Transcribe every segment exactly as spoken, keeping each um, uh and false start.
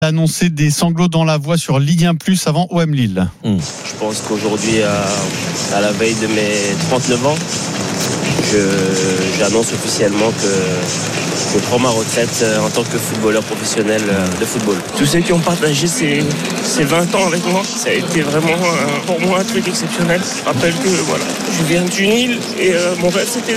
Annoncer des sanglots dans la voix sur Ligue un plus avant O M Lille. Mmh. Je pense qu'aujourd'hui, à, à la veille de mes trente-neuf ans, je, j'annonce officiellement que je prends ma retraite en tant que footballeur professionnel de football. Tous ceux qui ont partagé ces, ces vingt ans avec moi, ça a été vraiment un, pour moi un truc exceptionnel. Je rappelle que voilà, je viens d'une île et euh, mon rêve c'était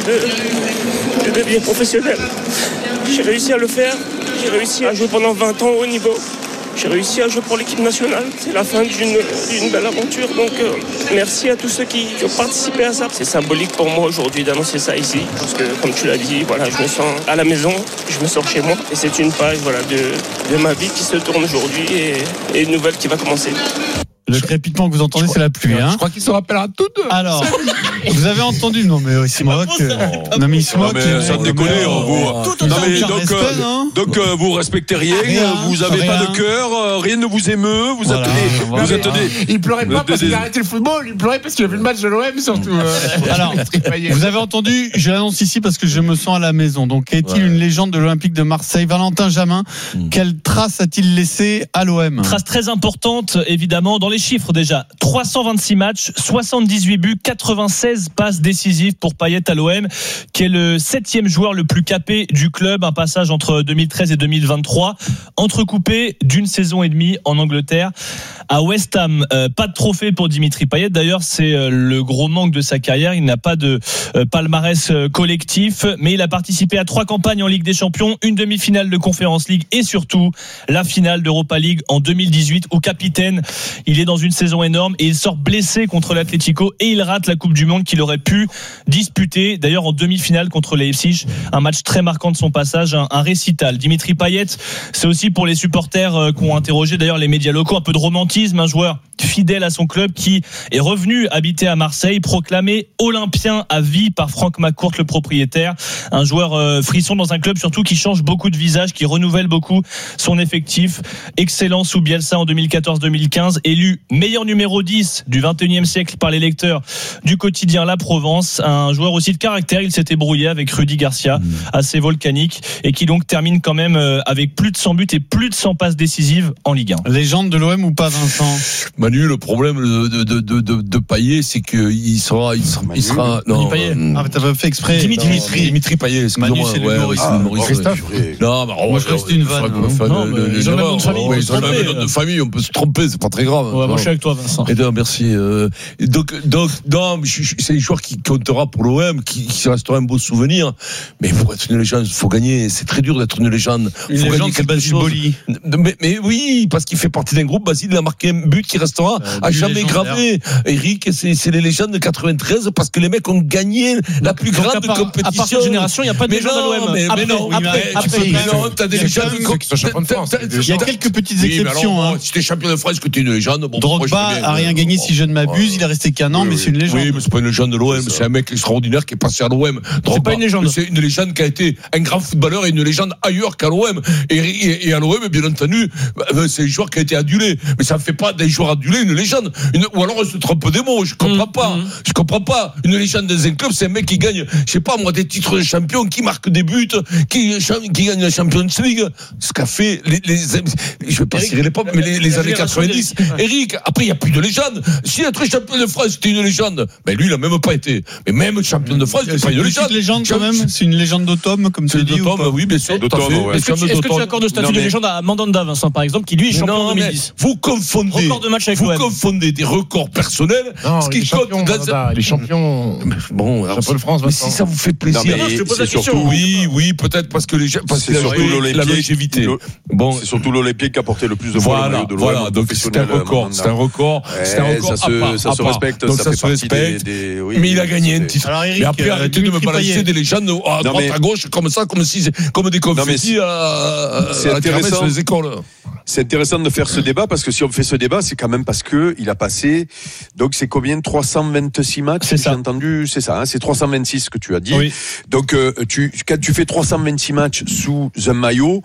de, de devenir professionnel. J'ai réussi à le faire. J'ai réussi à jouer pendant vingt ans au haut niveau. J'ai réussi à jouer pour l'équipe nationale. C'est la fin d'une, d'une belle aventure. Donc euh, merci à tous ceux qui, qui ont participé à ça. C'est symbolique pour moi aujourd'hui d'annoncer ça ici. Parce que comme tu l'as dit, voilà, je me sens à la maison, je me sors chez moi. Et c'est une page voilà, de, de ma vie qui se tourne aujourd'hui et, et une nouvelle qui va commencer. Le crépitement que vous entendez, c'est la pluie. Hein. Je crois qu'il se rappellera tout de. Alors, vous avez entendu. Non, mais il se moque. Non, mais il se moque. Ça déconne, vous. Non, mais donc, respect, euh, non donc euh, vous respectez rien, rien vous avez rien. pas de cœur, euh, rien ne vous émeut, vous Voilà, êtes des, voilà. vous êtes des. Il pleurait pas des- parce des- qu'il a arrêté le football, il pleurait parce qu'il a vu le match de l'O M surtout. Alors, vous avez entendu, je l'annonce ici parce que je me sens à la maison. Donc, est-il Ouais. une légende de l'Olympique de Marseille? Valentin Jamin, Mm. quelle trace a-t-il laissé à l'O M? Trace très importante, évidemment, dans les chiffres déjà. trois cent vingt-six matchs, soixante-dix-huit buts, quatre-vingt-seize passes décisives pour Payet à l'O M, qui est le septième joueur le plus capé du club. Un passage entre deux mille treize et deux mille vingt-trois, entrecoupé d'une saison et demie en Angleterre. À West Ham, euh, pas de trophée pour Dimitri Payet. D'ailleurs, c'est euh, le gros manque de sa carrière. Il n'a pas de euh, palmarès euh, collectif, mais il a participé à trois campagnes en Ligue des Champions, une demi-finale de Conference League et surtout la finale d'Europa League en deux mille dix-huit où capitaine. Il est dans une saison énorme et il sort blessé contre l'Atlético et il rate la Coupe du Monde qu'il aurait pu disputer. D'ailleurs, en demi-finale contre Leipzig, un match très marquant de son passage, un, un récital. Dimitri Payet, c'est aussi pour les supporters euh, qui ont interrogé d'ailleurs les médias locaux, un peu de romantisme. Un joueur fidèle à son club qui est revenu habiter à Marseille, proclamé olympien à vie par Franck McCourt, le propriétaire. Un joueur euh, frisson dans un club surtout qui change beaucoup de visage, qui renouvelle beaucoup son effectif. Excellent sous Bielsa en deux mille quatorze deux mille quinze, élu meilleur numéro dix du vingt et unième siècle par les lecteurs du quotidien La Provence. Un joueur aussi de caractère, il s'était brouillé avec Rudy Garcia, mmh. assez volcanique, et qui donc termine quand même avec plus de cent buts et plus de cent passes décisives en Ligue un. Légende de l'O M ou pas, Vincent? Manu, le problème de, de, de, de, de Payet, c'est qu'il sera, il sera, il sera, non. Ah, mais t'as pas fait exprès. Dimitri, Dimitri, Dimitri Payet, excuse-moi. Manu, c'est ouais, le Maurice. ah, Maurice. Christophe. Non, mais Moi, je crois que c'était une vanne. Non, mais ils ont le même nom de famille, Oui, on ils peut ont se le même tromper. nom de famille, on peut se tromper, c'est pas très grave. Ouais, moi je suis avec toi, Vincent. Et donc, merci. Euh, donc, donc, non, mais je- je- c'est un joueur qui comptera pour l'O M, qui, qui restera un beau souvenir. Mais pour être une légende, il faut gagner. C'est très dur d'être une légende. Une faut légende, gagner c'est quelque Basile chose. Boli. Mais, mais oui, parce qu'il fait partie d'un groupe. Basile, il a marqué un but qui restera Euh, à but jamais légendaire. gravé. Eric, c'est, c'est les légendes de quatre-vingt-treize parce que les mecs ont gagné la plus Donc, grande à part, compétition. à part cette génération, il n'y a pas de Mais légende à l'O M. non, mais, après, mais non, après, mais après, tu peux- mais non, t'as des Il y a légendes. ceux qui sont champions de France. T'as- t'as- Il y a quelques petites Oui, mais alors, exceptions. bon, hein. si t'es champion de France, que t'es une légende. Bon, moi, Drogba je veux bien, a rien euh, gagné, bon, si je ne m'abuse. ouais. Il est resté qu'un an, Oui, mais oui. c'est une légende. Oui, mais c'est pas une légende de l'O M. C'est C'est, ça. un mec extraordinaire qui est passé à l'O M. Drogba, pas une légende. C'est une légende qui a été un grand footballeur et une légende ailleurs qu'à l'O M. Et, et, et à l'O M, bien entendu, bah, c'est un joueur qui a été adulé. Mais ça ne fait pas d'un joueur adulé une légende. Une, ou alors on se trompe des mots. Je comprends Mmh, pas. mmh. Je comprends pas. Une légende dans un club, c'est un mec qui gagne, je sais pas moi, des titres de champion, qui marque des buts, qui, qui gagne la Champions League. Ce qu'a fait les, les, je vais pas Eric, cirer l'époque, mais les, les la années génération quatre-vingt-dix. d'Eric. Eric, après, il n'y a plus de légende. Si être champion de France, c'était une légende. Ben, lui, il a même pas été. Mais même champion de France, c'est C'est pas une une légende. petite légende quand même. C'est une légende d'automne, comme tu C'est dis. de ou Tom, pas oui, bien sûr. De tout à Tom, fait. ouais. Est-ce que, tu, est-ce que tu accordes le statut Non, de mais- légende à Mandanda, Vincent, par exemple, qui lui est champion Non, en deux mais mille dix? vous confondez. Record de match avec vous l'O M. confondez des records personnels. Non, ce il est qui compte champion, dans Mandanda, il est champion. Bon, alors, Champion de France, mais si Vincent. ça vous fait plaisir. Non, mais je te pose la c'est question. surtout- Oui, oui, peut-être parce que les gens, parce C'est qu'il a surtout joué la l'Olympique. longévité. Le- Bon, C'est surtout l'Olympique qui a porté le plus de fois le voilà, maillot de l'O M. voilà. Donc c'est un professionnel, record, Mandanda. c'est un record, c'est un Ouais, record ça à se, part, ça à se part. respecte, Donc ça, ça fait se partie respecte. des, des- oui, Mais il a gagné un c'est- titre. Alors, Eric, Et après, euh, arrêtez de me Dimitri balancer Payet. des légendes à Non, droite, mais- à gauche, comme ça, comme si, comme des confettis mais à, c'est à la kermesse intéressant. sur les écoles. C'est intéressant de faire ce débat parce que si on fait ce débat, c'est quand même parce que il a passé, donc c'est combien, trois cent vingt-six matchs? C'est ça. J'ai entendu, c'est ça, hein, c'est trois cent vingt-six que tu as dit. Oui. Donc, euh, tu, quand tu fais trois cent vingt-six matchs sous un maillot,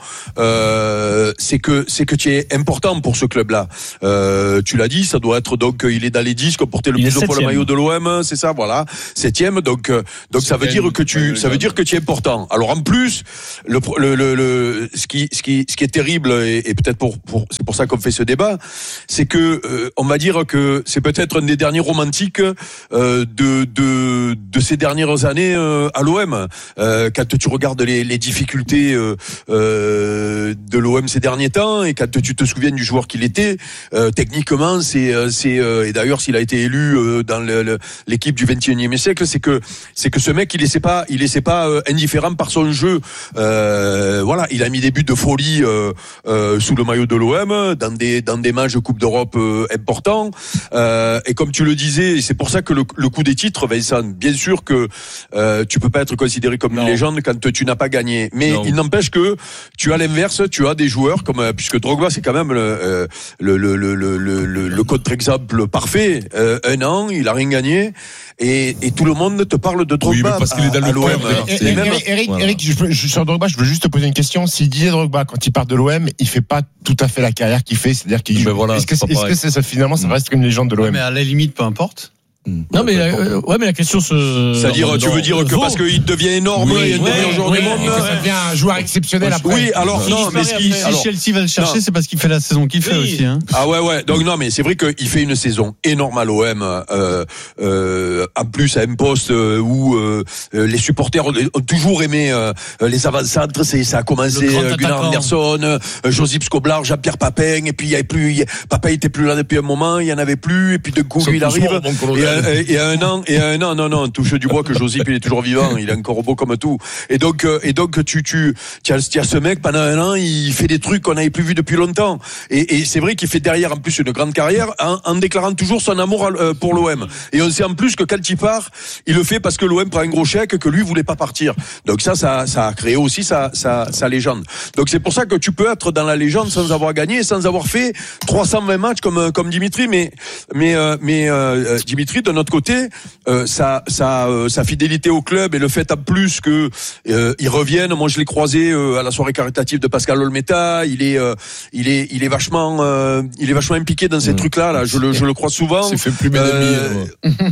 euh, c'est que, c'est que tu es important pour ce club-là. Euh, tu l'as dit, ça doit être donc, il est dans les dix qui ont porté le Il est plus de fois le septième. maillot de l'O M, c'est ça, voilà. Septième, donc, euh, donc ça veut dire que tu, ça veut dire que tu es important. Alors en plus, le, le, le, le ce qui, ce qui, ce qui est terrible et, et peut-être peut-être pour, pour c'est pour ça qu'on fait ce débat, c'est que euh, on va dire que c'est peut-être un des derniers romantiques euh, de de de ces dernières années euh, à l'O M. Euh, quand tu regardes les, les difficultés euh, euh, de l'O M ces derniers temps et quand tu te souviens du joueur qu'il était, euh, techniquement c'est c'est euh, et d'ailleurs s'il a été élu euh, dans le, le, l'équipe du vingt et unième siècle, c'est que c'est que ce mec il laissait pas il laissait pas euh, indifférent par son jeu. Euh, voilà, il a mis des buts de folie euh, euh, sous le maillot de l'O M dans des dans des matchs de Coupe d'Europe euh, importants. Euh, et comme tu le disais, c'est pour ça que le, le coup des titres, Vincent, bien sûr que euh, tu peux pas être considéré comme non. une légende quand tu n'as pas gagné. Mais non. il n'empêche que tu as l'inverse, tu as des joueurs comme puisque Drogba c'est quand même le euh, le le le le le, le contre-exemple parfait. Euh, un an, il a rien gagné. Et, et tout le monde te parle de Drogba. Oui, mais parce qu'il est dans le l'O M. Eric, Eric, voilà. Eric je, je, sur Drogba, je veux juste te poser une question. Si Didier Drogba, quand il part de l'O M, il fait pas tout à fait la carrière qu'il fait, c'est-à-dire qu'il joue. Voilà, est-ce que, est, est-ce que c'est ça, finalement, ça reste une légende de l'O M? Ouais, mais à la limite, peu importe. Non mais euh, ouais mais la question se c'est-à-dire non, tu non, veux dire que vaut. Parce qu'il devient énorme oui, et il ouais, devient joueur oui, du monde et que ça devient un joueur exceptionnel après. Oui alors il non mais ce qui, si alors, Chelsea va le chercher non. c'est parce qu'il fait la saison qu'il fait oui. aussi hein. Ah ouais ouais donc non mais c'est vrai qu'il fait une saison énorme à l'O M euh, euh, en plus à un poste euh, où euh, les supporters ont, ont toujours aimé euh, les avant-centres, c'est ça a commencé euh, Gunnar Andersson, euh, Josip Skoblar, Jean-Pierre Papin et puis il y avait plus y, Papin était plus là depuis un moment, il y en avait plus et puis de coup lui il arrive et, et, et à un an et à un an, non, non, touche du bois que Josip il est toujours vivant, il est encore beau comme tout. Et donc, euh, et donc tu, tu, tu as, tu as ce mec pendant un an, il fait des trucs qu'on n'avait plus vu depuis longtemps. Et, et c'est vrai qu'il fait derrière en plus une grande carrière en, en déclarant toujours son amour à, euh, pour l'O M. Et on sait en plus que quand il part, il le fait parce que l'O M prend un gros chèque, que lui voulait pas partir. Donc ça, ça, ça a créé aussi sa, sa, sa légende. Donc c'est pour ça que tu peux être dans la légende sans avoir gagné, sans avoir fait trois cent vingt matchs comme comme Dimitri. Mais mais euh, mais euh, Dimitri de notre côté. Euh, sa, sa, euh, sa fidélité au club et le fait en plus que euh, il revienne. Moi, je l'ai croisé euh, à la soirée caritative de Pascal Olmeta. Il est, euh, il est, il est vachement, euh, il est vachement impliqué dans ces mmh. trucs-là. Là, je le, je le crois souvent. C'est fait plus mes euh...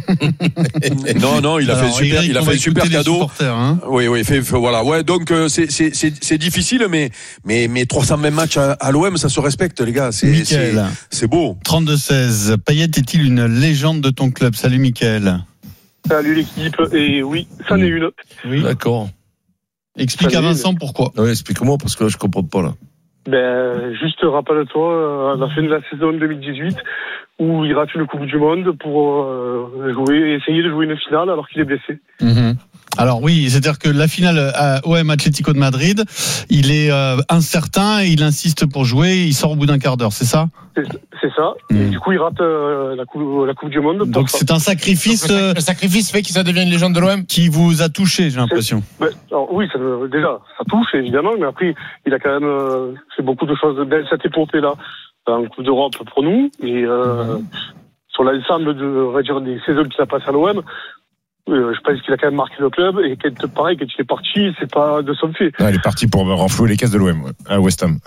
amis. non, non, il a Alors, fait super, il a fait un super cadeau. Hein. Oui, oui, fait, fait, voilà. Ouais, donc euh, c'est, c'est, c'est, c'est difficile, mais, mais, mais trois cent vingt matchs à, à l'O M, ça se respecte, les gars. C'est, c'est, c'est beau. trente-deux seize. Payet est-il une légende de ton club? Salut, Mickaël. Salut l'équipe, et oui, ça en est une. Oui, d'accord. Explique à Vincent pourquoi. Oui, explique-moi, parce que là, je comprends pas, là. Ben, juste rappelle-toi, à la fin de la saison deux mille dix-huit, où il rate une Coupe du Monde pour euh, jouer, essayer de jouer une finale alors qu'il est blessé. Mmh. Alors oui, c'est-à-dire que la finale à O M Atlético de Madrid, il est euh, incertain et il insiste pour jouer, il sort au bout d'un quart d'heure, c'est ça? C'est, c'est ça. Mmh. Et du coup, il rate euh, la, coupe, la Coupe du Monde. Donc c'est un sacrifice. Donc, le sacrifice fait que ça devient une légende de l'O M qui vous a touché, j'ai l'impression. Ben, alors, oui, ça, déjà, ça touche évidemment, mais après, il a quand même euh, fait beaucoup de choses belles cette épopée-là en Coupe d'Europe pour nous et euh, mmh. sur l'ensemble de, on va dire, des saisons qu'il a passé à l'O M. Euh, je pense qu'il a quand même marqué le club et quand, pareil, quand il est parti, c'est pas de son fait. Ah, il est parti pour renflouer les caisses de l'O M, ouais, à West Ham.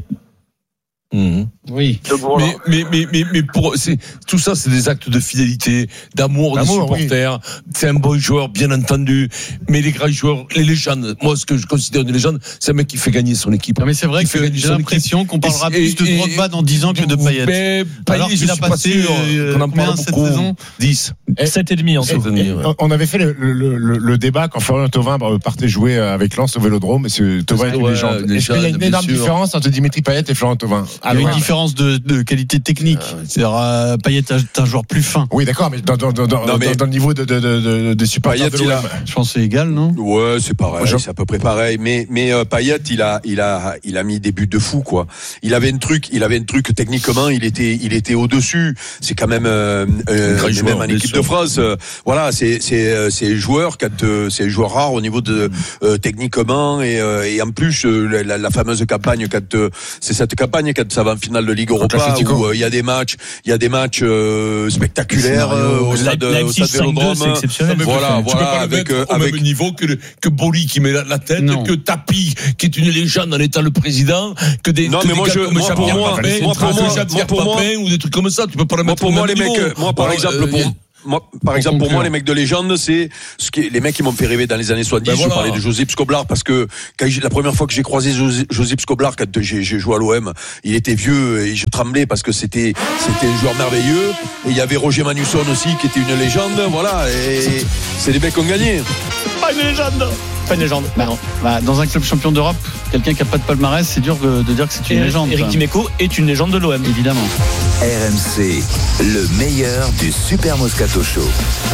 Mmh. Oui. Donc, voilà. Mais, mais, mais, mais, mais pour, c'est, tout ça, c'est des actes de fidélité, d'amour, d'amour des supporters. Oui. C'est un bon joueur, bien entendu. Mais les grands joueurs, les légendes, moi, ce que je considère une légende, c'est un mec qui fait gagner son équipe. Non, mais c'est vrai que j'ai l'impression équipe. qu'on parlera et, plus de Drogba dans dix ans que de Payet. Mais Payet, il a passé, euh, on en parle beaucoup. Saison dix. sept et demi en fait. On avait fait le, le, le, le débat quand Florian Thauvin partait jouer avec Lens au Vélodrome. Et Thauvin est une légende. Est-ce qu'il y a une énorme différence entre Dimitri Payet et Florian Thauvin? Il y a une différence de, de qualité technique. Ah, c'est-à-dire, euh, Payet est un joueur plus fin. Oui, d'accord, mais dans, dans, dans, non, mais dans, dans le niveau de, de, de, de, des supporters de l'O M. Je pense que c'est égal, non? Ouais, c'est pareil, je... c'est à peu près pareil. Mais, mais euh, Payet, il a, il a, il a mis des buts de fou, quoi. Il avait un truc, il avait un truc techniquement, il était, il était au-dessus. C'est quand même, euh, euh, même en équipe de France. Euh, voilà, c'est, c'est, c'est joueur, quand, euh, c'est joueur rare au niveau de euh, techniquement et, euh, et en plus euh, la, la fameuse campagne, quand euh, c'est cette campagne quand ça va en finale de Ligue Europa où il euh, y a des matchs, il y a des matchs euh, spectaculaires euh, au stade, au stade Vélodrome. C'est exceptionnel. Voilà, tu voilà, peux pas avec le mettre au avec... même niveau que le, que Boli qui met la, la tête, non. que Tapi qui est une légende en étant le président, que des non que mais des moi je moi pour moi, moi pour moi, ou des trucs comme ça. Tu peux pas le mettre au même niveau. Moi pour moi les mecs, moi par exemple pour moi, par exemple, pour moi, les mecs de légende, c'est ce qui, les mecs qui m'ont fait rêver dans les années soixante-dix. Ben voilà. Je parlais de Josip Skoblar parce que quand la première fois que j'ai croisé Josip Skoblar, quand j'ai, j'ai joué à l'O M, il était vieux et je tremblais parce que c'était, c'était un joueur merveilleux. Et il y avait Roger Magnusson aussi qui était une légende. Voilà. Et c'est des mecs qui ont gagné. Pas une légende. Pas une légende. Bah, non. Bah, dans un club champion d'Europe, quelqu'un qui n'a pas de palmarès, c'est dur de, de dire que c'est une et légende. Eric Dimeco est une légende de l'O M, évidemment. R M C, le meilleur du Super Moscato Show.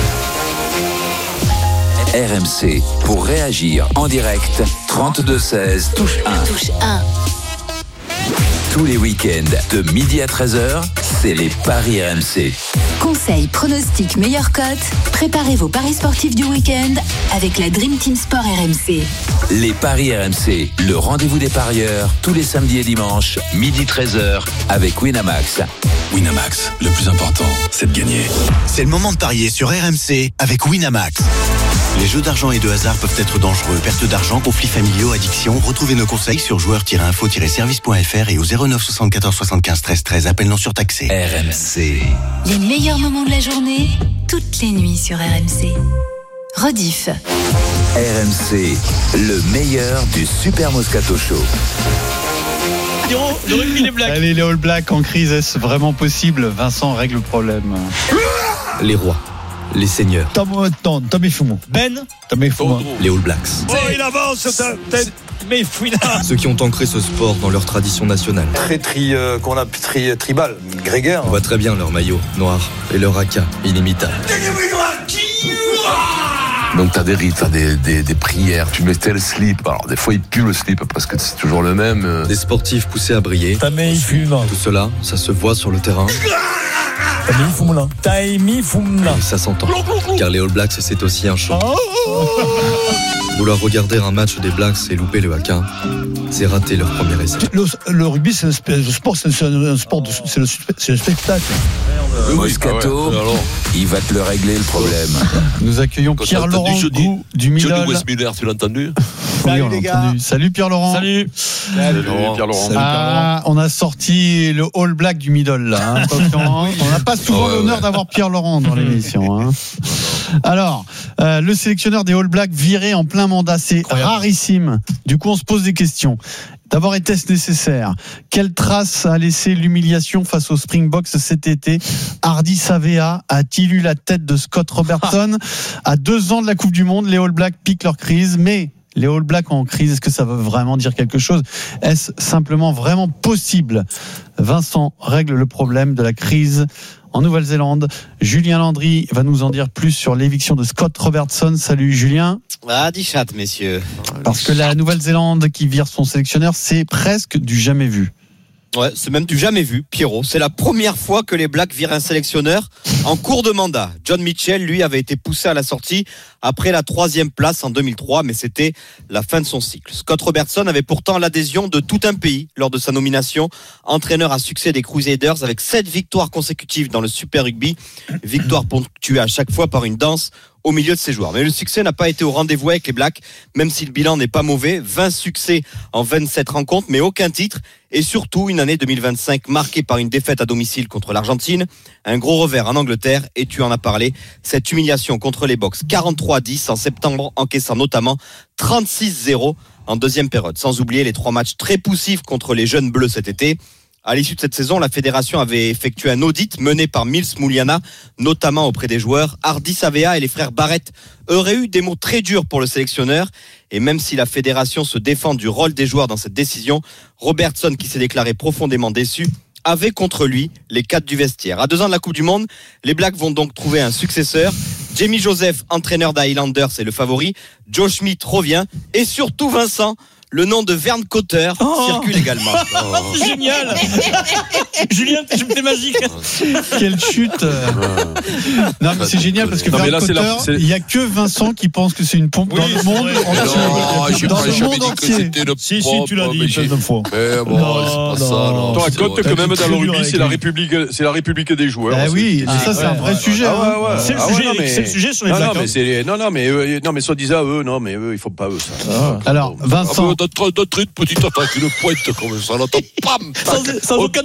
R M C, pour réagir en direct, trente-deux seize, touche un. Touche un. Tous les week-ends, de midi à treize heures, c'est les Paris R M C. Conseils, pronostics, meilleures cotes. Préparez vos paris sportifs du week-end avec la Dream Team Sport R M C. Les Paris R M C, le rendez-vous des parieurs, tous les samedis et dimanches, midi treize heures, avec Winamax. Winamax, le plus important, c'est de gagner. C'est le moment de parier sur R M C avec Winamax. Les jeux d'argent et de hasard peuvent être dangereux. Perte d'argent, conflits familiaux, addiction. Retrouvez nos conseils sur joueurs tiret info tiret service point f r et au zéro neuf soixante-quatorze soixante-quinze treize treize. Appel non surtaxé. R M C. Les meilleurs moments de la journée, toutes les nuits sur R M C. Rediff. R M C, le meilleur du Super Moscato Show. Le rugby des Blacks. Allez, les All Blacks en crise, est-ce vraiment possible? Vincent règle le problème. Les rois. Les seigneurs. Tom, Tom, Tommy Fumo. Ben. Tommy Fumo. Les All Blacks. Oh, il avance, mais fouina. Ceux qui ont ancré ce sport dans leur tradition nationale. Très tri, euh, qu'on a tri, tribal, grégaire. On voit très bien leur maillot noir et leur haka inimitable. Donc t'as des rites, t'as des, des, des prières, tu mettais le slip. Alors des fois il pue le slip parce que c'est toujours le même. Des sportifs poussés à briller. Tamé fume. Tout cela, ça se voit sur le terrain. Tamé fume. Tamé fume. Et ça s'entend. Car les All Blacks, c'est aussi un chant. Vouloir regarder un match des Blacks et louper le haka, c'est rater leur premier essai. Le, le rugby, c'est un, le sport, c'est un sport, de, c'est, le, c'est le spectacle. Moscato, ah ouais. Il va te le régler le problème. Nous accueillons quand Pierre-Laurent Gou du Midol. Johnny Westmiller, tu l'as entendu? Salut les gars. Salut Pierre-Laurent. Salut. Salut Pierre-Laurent. Salut, ah, on a sorti le All Black du Midol là. Hein. On n'a pas souvent ouais, l'honneur ouais. d'avoir Pierre-Laurent dans l'émission. Hein. Alors, euh, le sélectionneur des All Blacks viré en plein mandat, c'est incroyable. Rarissime. Du coup, on se pose des questions. D'abord, était-ce nécessaire? Quelle trace a laissé l'humiliation face aux Springboks cet été? Hardy Savea a-t-il eu la tête de Scott Robertson? À deux ans de la Coupe du Monde, les All Blacks piquent leur crise, mais les All Blacks en crise, est-ce que ça veut vraiment dire quelque chose? Est-ce simplement vraiment possible? Vincent règle le problème de la crise en Nouvelle-Zélande. Julien Landry va nous en dire plus sur l'éviction de Scott Robertson. Salut Julien. Ah, dit chat, messieurs. Parce que la Nouvelle-Zélande qui vire son sélectionneur, c'est presque du jamais vu. Ouais, c'est même du jamais vu, Pierrot. C'est la première fois que les Blacks virent un sélectionneur en cours de mandat. John Mitchell, lui, avait été poussé à la sortie après la troisième place en deux mille trois, mais c'était la fin de son cycle. Scott Robertson avait pourtant l'adhésion de tout un pays lors de sa nomination. Entraîneur à succès des Crusaders avec sept victoires consécutives dans le Super Rugby. Victoire ponctuée à chaque fois par une danse au milieu de ses joueurs. Mais le succès n'a pas été au rendez-vous avec les Blacks, même si le bilan n'est pas mauvais. vingt succès en vingt-sept rencontres, mais aucun titre. Et surtout, une année deux mille vingt-cinq marquée par une défaite à domicile contre l'Argentine, un gros revers en Angleterre, et tu en as parlé, cette humiliation contre les Box, quarante-trois à dix en septembre, encaissant notamment trente-six zéro en deuxième période. Sans oublier les trois matchs très poussifs contre les jeunes bleus cet été. À l'issue de cette saison, la fédération avait effectué un audit mené par Mills Mouliana, notamment auprès des joueurs. Hardy Savea et les frères Barrett auraient eu des mots très durs pour le sélectionneur. Et même si la fédération se défend du rôle des joueurs dans cette décision, Robertson, qui s'est déclaré profondément déçu, avait contre lui les quatre du vestiaire. À deux ans de la Coupe du Monde, les Blacks vont donc trouver un successeur. Jamie Joseph, entraîneur d'Highlanders, est le favori. Joe Schmidt revient. Et surtout Vincent, le nom de Vern Cotter oh circule également. Oh. C'est génial. Julien, t'es magique. Quelle chute. Non mais c'est génial parce que non, Vern Cotter, la... il n'y a que Vincent qui pense que c'est une pompe oui, dans le monde entier. Dans le monde entier. Si, si, tu l'as dit une de fois. Mais bon, non, c'est pas ça. Non. Toi, Cotte, quand même, dans le rugby, c'est la République, c'est la République des joueurs. Ah oui, ça c'est un vrai sujet. C'est le sujet sur les Blacks. Non, non, mais non, mais soit disant eux, non, mais eux, ils font pas eux ça. Alors, Vincent. Notre, notre petite attaque, une pointe comme ça, l'entend, pam, sans, sans aucun début.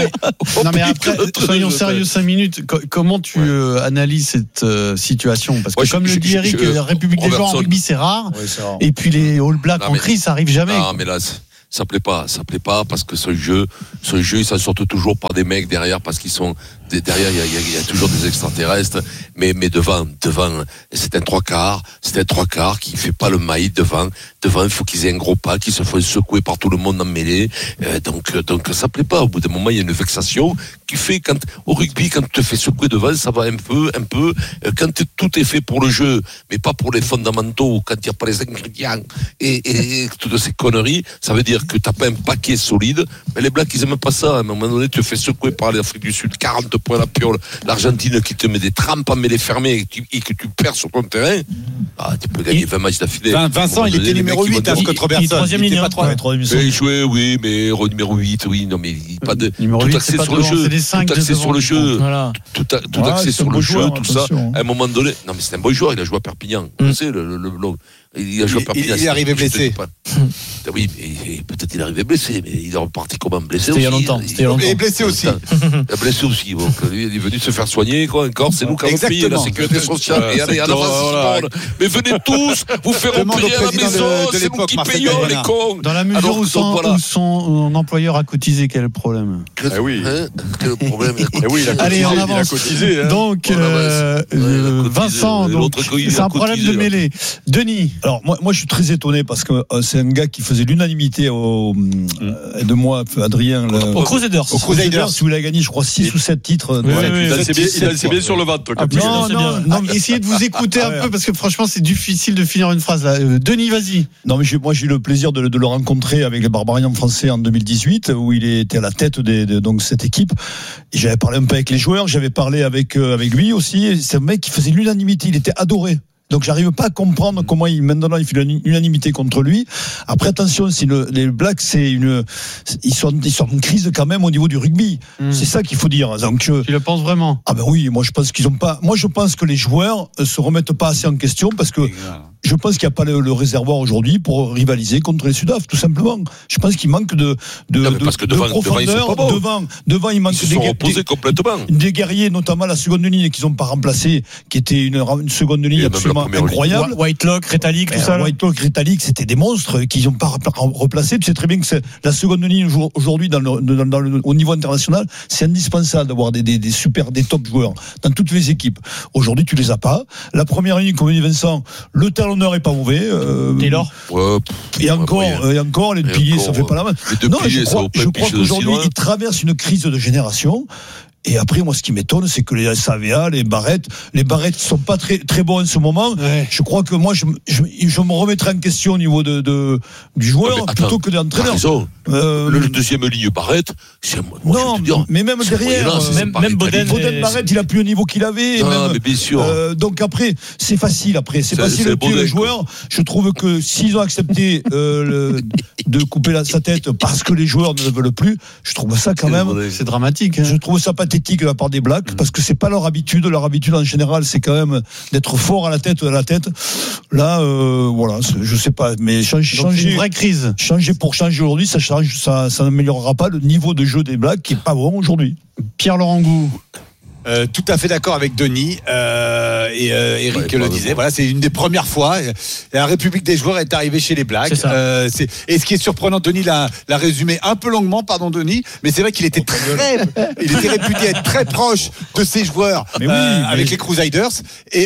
mais, non mais après, soyons sérieux cinq minutes. Co- comment tu ouais. euh, analyses cette euh, situation? Parce que ouais, comme je, le dit je, Eric, je, la République des joueurs en rugby c'est rare. Ouais, c'est rare. Et puis les All Blacks non, en mais, crise, ça arrive jamais. Non, mais là, ça plaît pas, ça plaît pas parce que ce jeu, ce jeu, ils s'en sortent toujours par des mecs derrière parce qu'ils sont derrière, il y a, il y a toujours des extraterrestres, mais mais devant, devant, c'est un trois quarts, c'est un trois quarts qui fait pas le maïs devant, devant, il faut qu'ils aient un gros pas, qu'ils se fassent secouer par tout le monde en mêlée, euh, donc donc ça plaît pas. Au bout d'un moment, il y a une vexation qui fait quand au rugby, quand tu te fais secouer devant, ça va un peu, un peu. Quand tout est fait pour le jeu, mais pas pour les fondamentaux, quand il y a pas les ingrédients et, et, et toutes ces conneries, ça veut dire que t'as pas un paquet solide. Mais les Blacks, ils aiment pas ça. À un moment donné, tu te fais secouer par l'Afrique du Sud, quarante points la piole, l'Argentine qui te met des trampes en mêlée fermée et, tu, et que tu perds sur ton terrain. Ah, tu peux gagner vingt matchs d'affilée. Vincent, il était numéro huit, hein, Scott Robertson. Il est troisième ligne. Il jouait, oui, mais numéro huit, oui, non, mais pas de, numéro tout huit, axé sur le jeu. Tout axé sur le jeu. Voilà. Tout, tout, tout ouais, axé sur le jeu, tout ça. À un moment donné, non, mais c'est un bon joueur, il a joué à Perpignan. Vous savez, le, le, le, il a joué à Perpignan. Il est arrivé blessé. Oui, mais peut-être il est arrivé blessé, mais il est reparti comment blessé. C'était il y a longtemps. Il est blessé aussi. Il a blessé aussi. Donc, il est venu se faire soigner, quoi. Encore, c'est nous qui avons payé la sécurité sociale. Et allez, à l'avance, mais venez tous vous faire opérer à la maison. C'est nous qui payons, les cons. Dans la mesure où son, voilà. où son employeur a cotisé, quel est le problème? Eh oui. Hein, quel problème? Eh oui, il a cotisé. Allez, on avance. Il a cotisé. Hein. Donc, euh, euh, Vincent, donc, c'est un problème de mêlée. Denis. Alors, moi, moi, je suis très étonné parce que euh, c'est un gars qui faisait l'unanimité au, euh, de moi, Adrien. Le, au Crusaders. Au Crusaders, où il a gagné, je crois, six ou sept titres. Oui, oui, il dansait bien, bien sur le ventre. Ah, non, non, non, mais essayez de vous écouter un peu parce que franchement, c'est difficile de finir une phrase là. Euh, Denis, vas-y. Non, mais j'ai, moi, j'ai eu le plaisir de, de le rencontrer avec les Barbarians français en deux mille dix-huit, où il était à la tête de, de donc cette équipe. Et j'avais parlé un peu avec les joueurs, j'avais parlé avec euh, avec lui aussi. C'est un mec qui faisait l'unanimité, il était adoré. Donc j'arrive pas à comprendre comment il maintenant il fait l'unanimité contre lui. Après attention, si le, les Blacks c'est une ils sont ils sont en crise quand même au niveau du rugby. Mmh. C'est ça qu'il faut dire. Donc je, tu le penses vraiment? Ah ben oui, moi je pense qu'ils ont pas. Moi je pense que les joueurs se remettent pas assez en question parce que je pense qu'il n'y a pas le, le réservoir aujourd'hui pour rivaliser contre les Sudaf, tout simplement. Je pense qu'il manque de de, non, parce que de, devant, de profondeur. Devant, ils sont pas bons. devant, devant, il manque ils se sont reposés des, complètement. Des guerriers, notamment la seconde ligne qu'ils n'ont pas remplacé, qui était une, une seconde ligne absolument incroyable. Whitelock, Rétalic, tout ça. Whitelock, Rétalic, c'était des monstres qu'ils n'ont pas replacés. Tu sais très bien que c'est la seconde ligne aujourd'hui dans le, dans, dans le, au niveau international, c'est indispensable d'avoir des, des, des super, des top joueurs dans toutes les équipes. Aujourd'hui, tu les as pas. La première ligne, comme dit Vincent, le talonneur est pas mauvais. Euh, Taylor. Ouais, et encore, ouais, et encore, les piliers, encore, ça fait pas la main. Non, piliers, je crois, je crois qu'aujourd'hui, ils traversent une crise de génération. Et après, moi, ce qui m'étonne, c'est que les S A V A, les Barrettes, les Barrettes sont pas très très bons en ce moment. Ouais. Je crois que moi, je, je, je me remettrai en question au niveau de, de du joueur ouais, plutôt attends, que de l'entraîneur. Euh, le, le deuxième ligne Barrette, c'est moi. Non, je dire, mais même derrière, là, euh, même, même Boden, Boden Barrette, il a plus le niveau qu'il avait. Non, même, mais bien sûr. Euh, donc après, c'est facile. Après, c'est, c'est facile de tuer les joueurs. Je trouve que s'ils ont accepté euh, le, de couper la, sa tête parce que les joueurs ne le veulent plus, je trouve ça quand même. C'est dramatique. Hein. Je trouve ça pathétique de la part des Blacks parce que c'est pas leur habitude. Leur habitude en général, c'est quand même d'être fort à la tête de la tête. Là, euh, voilà, je sais pas, mais changer, changer, une vraie crise. Changer pour changer aujourd'hui, ça change, ça, ça n'améliorera pas le niveau de jeu des Blacks qui est pas bon aujourd'hui. Pierre-Laurent Gou. Euh, tout à fait d'accord avec Denis euh, et euh, Eric ouais, le disait. Voilà, c'est une des premières fois. La République des joueurs est arrivée chez les Blacks. C'est euh, c'est, et ce qui est surprenant, Denis l'a, l'a résumé un peu longuement, pardon Denis, mais c'est vrai qu'il était très, il était réputé être très proche de ses joueurs mais oui, euh, mais... avec les Crusaders. Et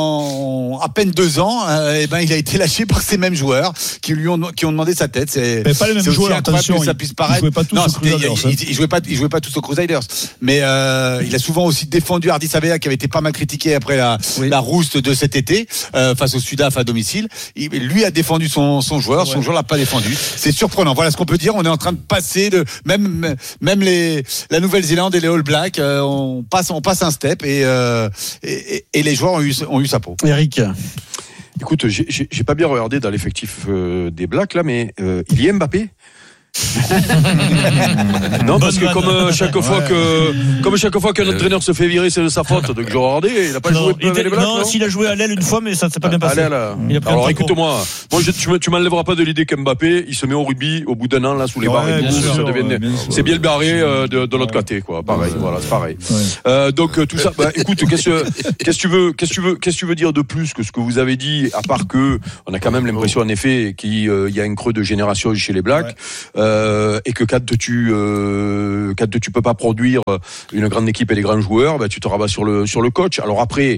en à peine deux ans, euh, et ben il a été lâché par ces mêmes joueurs qui lui ont qui ont demandé sa tête. C'est, mais pas les mêmes c'est joueurs. Attention, que ça puisse paraître. Ils jouaient pas tous non, aux Crusaders. Il, il, il jouait pas, il jouait pas tous aux Crusaders. Mais euh, il a souvent aussi défendu Ardis Savea qui avait été pas mal critiqué après la, oui. la rouste de cet été euh, face au Sudaf à domicile. Il, lui a défendu son, son joueur, ouais. son joueur l'a pas défendu. C'est surprenant. Voilà ce qu'on peut dire. On est en train de passer de même même les la Nouvelle-Zélande et les All Blacks, euh, on passe on passe un step et, euh, et, et les joueurs ont eu ont eu sa peau. Eric. Écoute, j'ai, j'ai, j'ai pas bien regardé dans l'effectif euh, des Blacks là, mais euh, il y a Mbappé. Non, parce que comme euh, chaque fois que comme chaque fois qu'un entraîneur se fait virer, c'est de sa faute. Donc Jean Hardet, il n'a pas non, joué il avec les Blacks. Non, non s'il a joué à l'aile une fois, mais ça ne s'est pas bien passé. Allez, là. Il a pris Alors un écoute-moi, moi je, tu, tu m'enlèveras pas de l'idée qu'Mbappé, il se met au rugby au bout d'un an là sous les barres. Ouais, et tout, sûr, ça devient, ouais, bien c'est bien le barré euh, de, de l'autre côté, quoi. Pareil, ouais. Voilà, c'est pareil. Ouais. Euh, donc tout ça, bah, écoute, qu'est-ce que qu'est-ce que tu veux, qu'est-ce que tu veux, qu'est-ce que tu veux dire de plus que ce que vous avez dit, à part que on a quand même l'impression en effet qu'il euh, y a un creux de génération chez les Blacks, ouais. euh, et que quand tu euh, quand tu peux pas produire une grande équipe et des grands joueurs, bah, tu te rabats sur le sur le coach. Alors après,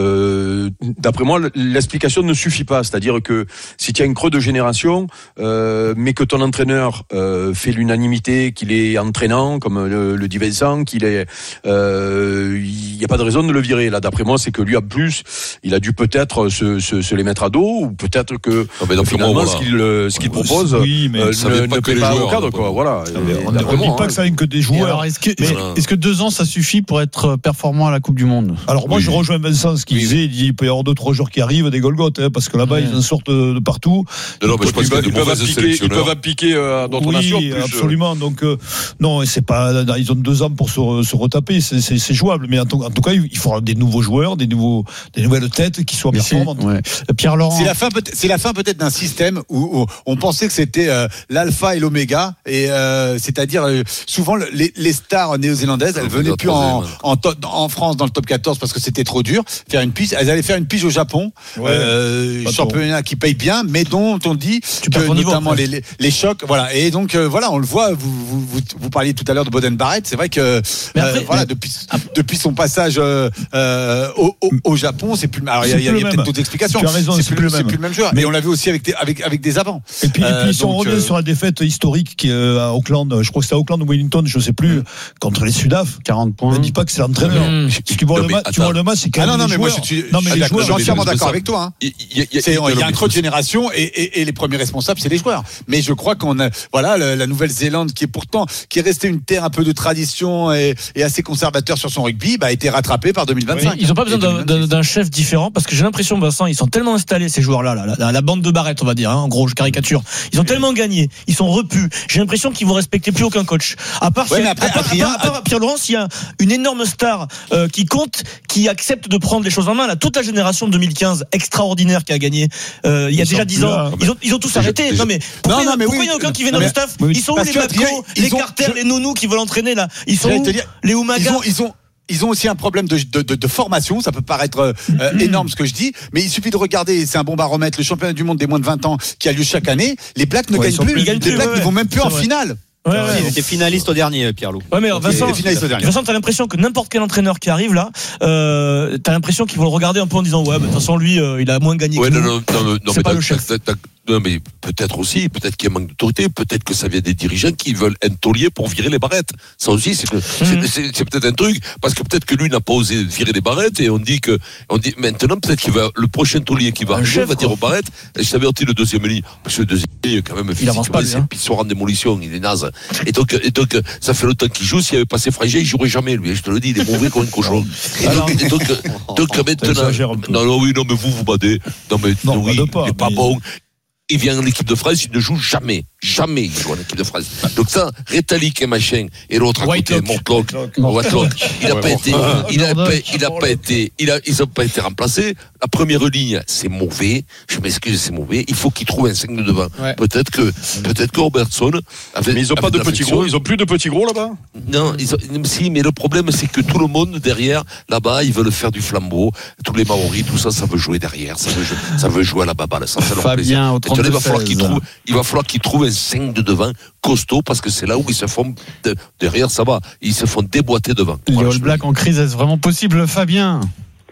euh, d'après moi, l'explication ne suffit pas. C'est-à-dire que si tu as un creux de génération, euh, mais que ton entraîneur euh, fait l'unanimité, qu'il est entraînant, comme le, le dit Vincent, qu'il est, il euh, n'y a pas de raison de le virer. Là, d'après moi, c'est que lui, en plus, il a dû peut-être se, se, se les mettre à dos, ou peut-être que ah ben finalement, voilà. ce qu'il ce qu'il propose oui, mais euh, ça ne, pas ne plaît pas au cadre, quoi. Voilà. On ne dit pas que ça vient que des joueurs. Alors, est-ce que, mais, est-ce que deux ans, ça suffit pour être performant à la Coupe du Monde? Alors moi, oui. je rejoins Vincent, ce qu'il oui. disait. Il dit il peut y avoir deux, trois joueurs qui arrivent, des Golgoth, hein, parce que là-bas, ouais. ils en sortent de partout. Non, non, mais je pense ils, ils, peuvent appliquer, ils peuvent appliquer euh, dans ton oui, nation. Oui, absolument. Donc euh, non, c'est pas. Ils ont deux ans pour se, se retaper. C'est, c'est, c'est jouable. Mais en tout, en tout cas, il faut des nouveaux joueurs, des nouveaux, des nouvelles têtes qui soient performantes. Ouais. Pierre Laurent. C'est la fin, c'est la fin peut-être d'un système où, où on pensait que c'était euh, l'alpha et l'oméga, et euh, c'est-à-dire euh, souvent les, les stars néo-zélandaises, elles venaient plus en, en, en France dans le top quatorze parce que c'était trop dur. Faire une pige, elles allaient faire une pige au Japon, ouais, euh, championnat qui paye bien, mais dont on dit tu que notamment niveau, les, les, les chocs, voilà. Et donc euh, voilà, on le voit. Vous, vous, vous, vous parliez tout à l'heure de Boden Barrett. C'est vrai que après, euh, voilà, depuis depuis son passage euh, euh, au, au, au Japon, c'est plus. Alors il y a, y a, y a peut-être d'autres explications. Tu as raison, c'est, c'est, plus, plus, c'est plus le même joueur. Mais on l'a vu aussi avec des, avec avec des avants. Et puis, euh, et puis si on revient euh, sur la défaite historique qui euh, à Auckland, je crois que c'était à Auckland ou Wellington, je sais plus, contre les Sudaf, quarante points. Ne dis pas que c'est l'entraîneur. Mmh. Si tu vois, non, le, ma- tu vois le match, c'est quand ah même non, non, les mais joueurs. moi, je suis, non, mais les joueurs, je suis entièrement d'accord avec toi. Hein. Il y, y, y, c'est, il y a un creux de génération et, et, et les premiers responsables, c'est les joueurs. Mais je crois qu'on a, voilà, la, la Nouvelle-Zélande qui est pourtant, qui est restée une terre un peu de tradition et, et assez conservateur sur son rugby, bah, a été rattrapée par deux mille vingt-cinq. Oui, ils n'ont pas besoin d'un, d'un, d'un chef différent parce que j'ai l'impression, Vincent, ils sont tellement installés, ces joueurs-là, la, la, la bande de Barrett, on va dire, hein, en gros, je caricature. Ils ont tellement gagné, ils sont repus. J'ai l'impression qu'ils vont respecter plus aucun coach. À part, ouais, si, après, à part, Adrien, à part, à part Pierre Laurent, il y a une énorme star euh, qui compte, qui accepte de prendre les choses en main. Là, toute la génération de deux mille quinze, extraordinaire, qui a gagné euh, il y a ils déjà dix ans. Là, ils ont, ils ont tous déjà, arrêté. Déjà, non mais pourquoi il n'y oui, a aucun qui vient dans le staff? Ils sont où les Matko, les Carter, les Nounous qui veulent entraîner là? Ils sont où les Umaga? Ils ont Ils ont aussi un problème de, de, de, de formation. Ça peut paraître euh, mmh. énorme ce que je dis, mais il suffit de regarder. C'est un bon baromètre. Le championnat du monde des moins de vingt ans qui a lieu chaque année. Les Blacks ne ouais, gagnent plus. Les Blacks ouais, ne vont même plus en vrai. finale. Ouais, ouais, ils étaient finalistes au dernier, Pierre-Loup. Ouais, mais Vincent, Vincent, t'as l'impression que n'importe quel entraîneur qui arrive là, euh, t'as l'impression qu'ils vont le regarder un peu en disant ouais, de toute façon lui, euh, il a moins gagné. Ouais, que non, nous. non, non, non, c'est mais pas le chef. T'as, t'as, non, mais peut-être aussi, peut-être qu'il y a un manque d'autorité, peut-être que ça vient des dirigeants qui veulent un taulier pour virer les barrettes. Ça aussi, c'est, que, mmh. c'est, c'est, c'est peut-être un truc, parce que peut-être que lui n'a pas osé virer les barrettes et on dit que, on dit maintenant peut-être qu'il va, le prochain taulier qui va arriver chef, va dire aux barrettes, je savais aussi le deuxième ligne, parce que le deuxième ligne, quand même, il avance pas, lui, hein. Puis il sort en démolition, il est naze. Et donc, et donc, ça fait longtemps qu'il joue, s'il avait passé Fragile, il jouerait jamais, lui, je te le dis, il est mauvais comme un cochon. Et donc, et donc, donc, donc maintenant, non, non, oui, non, mais vous, vous badez. Non, mais, non, oui, pas, il est pas mais... bon. Il vient en équipe de France, il ne joue jamais. Jamais il joue en équipe de France. Donc ça, Rétalic et machin, et l'autre à côté, Mortlock, Mortlock, il n'a pas été, il a pas, il a pas été, il a, ils n'ont pas été remplacés. La première ligne, c'est mauvais. Je m'excuse, c'est mauvais. Il faut qu'ils trouvent un cinq de devant. Ouais. Peut-être que, peut-être que Robertson avait, mais ils ont pas de petits gros, ils ont plus de petits gros là-bas? Non, ils ont, si, mais le problème, c'est que tout le monde derrière, là-bas, ils veulent faire du flambeau. Tous les Maoris, tout ça, ça veut jouer derrière. Ça veut jouer, ça veut jouer à la baballe. Ça fait leur plaisir. Il va falloir qu'ils trouvent, il va falloir qu'ils trouvent un cinq de devant costaud parce que c'est là où ils se font de, derrière ça va, ils se font déboîter devant. Les voilà, All Blacks en crise, est-ce vraiment possible, Fabien?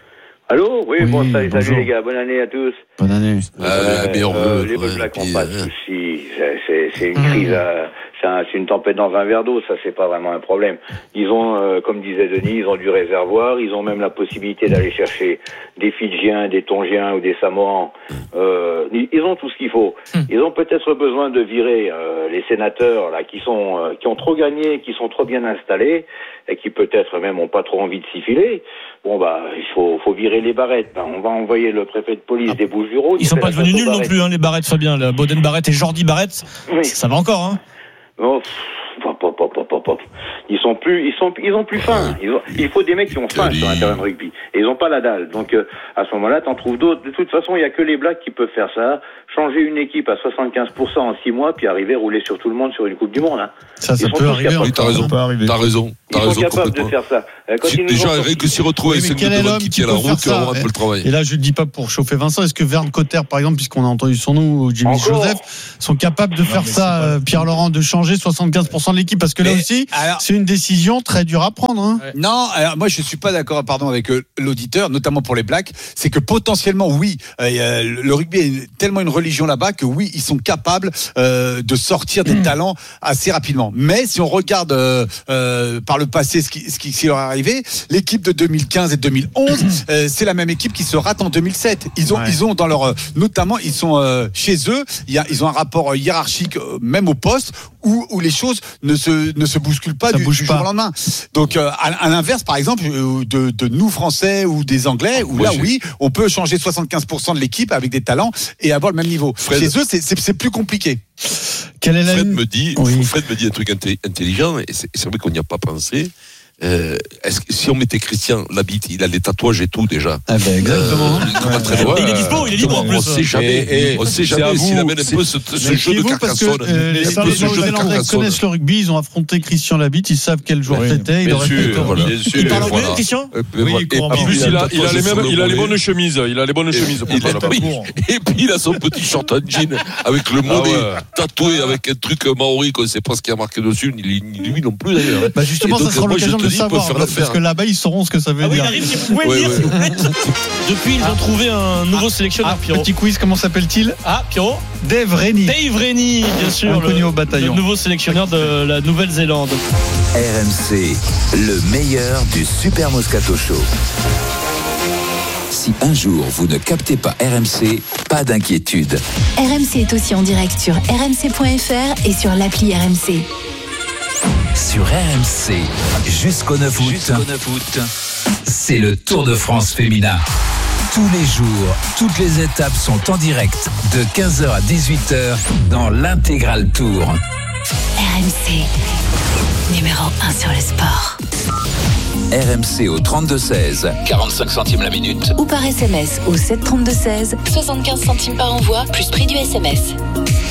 Allô, oui, oui bon salut, salut les gars, bonne année à tous. Bonne année. Euh, euh, euh, les All Blacks n'ont pas de soucis, c'est, c'est, c'est une mmh. crise, à, c'est, un, c'est une tempête dans un verre d'eau, ça c'est pas vraiment un problème. Ils ont, euh, comme disait Denis, ils ont du réservoir, ils ont même la possibilité d'aller chercher des Fidjiens, des Tongiens ou des Samoans. Euh, ils ont tout ce qu'il faut. Ils ont peut-être besoin de virer euh, les sénateurs là qui sont, euh, qui ont trop gagné, qui sont trop bien installés et qui peut-être même ont pas trop envie de s'y filer. Bon bah il faut, faut virer les Barrettes. Ben, on va envoyer le préfet de police ah. des Bouches-du-Rhône. Ils sont pas devenus nuls non plus, hein, les Barrettes, Fabien. Le Boden Barrett et Jordi Barrett, oui. ça, ça va encore. Hein. Oh, pop, pop, pop, pop, pop. Ils sont plus, ils sont, ils ont plus faim. Ils ont, il faut des mecs qui ont faim sur un terrain de rugby. Et ils ont pas la dalle. Donc, euh, à ce moment-là, t'en trouves d'autres. De toute façon, il y a que les Blacks qui peuvent faire ça. Changer une équipe à soixante-quinze pour cent en six mois, puis arriver à rouler sur tout le monde sur une Coupe du Monde, hein. Ça, ça peut arriver. Oui, t'as raison. T'as raison. T'as raison. Ils sont capables de faire ça. Quand si, déjà, rien que s'y retrouver, c'est que devant qui tient la route, on aura un peu le travail. Et là, je ne dis pas pour chauffer Vincent, est-ce que Verne Cotter, par exemple, puisqu'on a entendu son nom, ou Jimmy Encore Joseph, sont capables de faire non, ça, pas... Pierre-Laurent, de changer soixante-quinze pour cent de l'équipe? Parce que mais là aussi, alors... c'est une décision très dure à prendre. Hein. Ouais. Non, alors moi, je ne suis pas d'accord, pardon, avec euh, l'auditeur, notamment pour les Blacks. C'est que potentiellement, oui, euh, le rugby est tellement une religion là-bas que oui, ils sont capables euh, de sortir des mmh. talents assez rapidement. Mais si on regarde euh, euh, par le passé ce qui, ce qui, ce qui leur est arrivé, l'équipe de deux mille quinze et deux mille onze, euh, c'est la même équipe qui se rate en deux mille sept. Ils ont, ouais. ils ont dans leur, notamment, ils sont euh, chez eux, il y a, ils ont un rapport hiérarchique, euh, même au poste, où, où les choses ne se, ne se bousculent pas Ça du, du jour au lendemain. Donc, euh, à, à l'inverse, par exemple, de, de nous Français ou des Anglais, où là, oui, on peut changer soixante-quinze pour cent de l'équipe avec des talents et avoir le même niveau. Fred. Chez eux, c'est, c'est, c'est plus compliqué. Quelle est la Fred me dit, oui. Fred me dit un truc intelligent, et c'est, c'est vrai qu'on n'y a pas pensé. Euh, est-ce que si on mettait Christian Labitte, il a les tatouages et tout déjà. Ah ben exactement. Euh, ouais. Très loin, il est dispo, il est libre en plus. On sait jamais. Et, et, on sait jamais s'il amène un peu ce, ce jeu de Carcassonne. Euh, les Néo-Zélandais connaissent le rugby, ils ont affronté Christian Labitte, ils savent quel joueur oui. c'était. Bien sûr, voilà. Il parle anglais, Christian. Oui. En plus, il a, il a les mêmes, il a les bonnes chemises, il a les bonnes chemises. Et puis il a son petit short en jean avec le mollet tatoué avec un truc maori qu'on sait pas ce qu'il y a marqué dessus, ni lui non plus d'ailleurs. Bah justement, ça sera l'occasion de savoir. Parce que là-bas, ils sauront ce que ça veut ah dire. Oui, il arrive, si vous pouvez ouais, le dire, ouais. s'il vous plaît. Depuis, ils ont trouvé un nouveau sélectionneur, ah, Pierrot. Petit quiz, comment s'appelle-t-il? Ah, Pierrot? Dave Rennie. Dave Rennie, bien sûr. Inconnu le, au bataillon. Le nouveau sélectionneur de la Nouvelle-Zélande. R M C, le meilleur du Super Moscato Show. Si un jour vous ne captez pas R M C, pas d'inquiétude. R M C est aussi en direct sur r m c point f r et sur l'appli R M C. Sur R M C, jusqu'au neuf août, jusqu'au neuf août, c'est le Tour de France féminin. Tous les jours, toutes les étapes sont en direct de quinze heures à dix-huit heures dans l'intégral Tour. R M C, numéro un sur le sport. R M C au trente-deux seize, quarante-cinq centimes la minute. Ou par S M S au sept trente-deux seize, soixante-quinze centimes par envoi, plus prix du S M S.